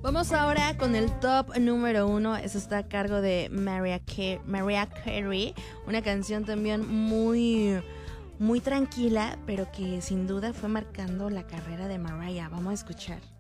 Vamos ahora con el top número 1. Eso está a cargo de Mariah Carey. Una canción también muy, muy tranquila, pero que sin duda fue marcando la carrera de Mariah. Vamos a escuchar.